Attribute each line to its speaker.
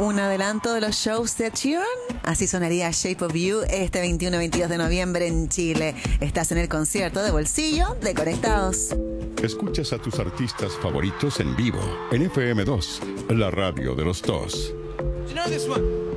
Speaker 1: Un adelanto de los shows de Ed Sheeran. Así sonaría Shape of You este 21-22 de noviembre en Chile. Estás en el concierto de bolsillo de Conectados.
Speaker 2: Escuchas a tus artistas favoritos en vivo en FM2, la radio de los dos.
Speaker 3: You know this one?